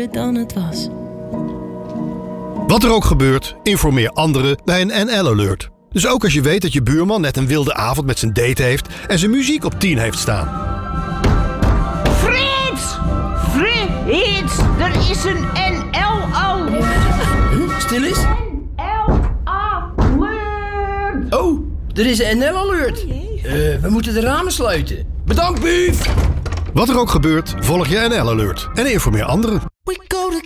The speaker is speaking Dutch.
mooier dan het was. Wat er ook gebeurt, informeer anderen bij een NL-alert. Dus ook als je weet dat je buurman net een wilde avond met zijn date heeft en zijn muziek op 10 heeft staan. Frits! Frits! Er is een NL-alert! Stil eens. NL-alert! Oh, er is een NL-alert. We moeten de ramen sluiten. Bedankt, Buuf! Wat er ook gebeurt, volg je NL-alert en informeer anderen. We go